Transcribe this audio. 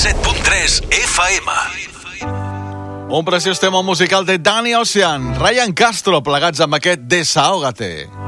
107.3 FM. Un preciós tema musical de Danny Ocean, Ryan Castro, plegats amb aquest Desahógate.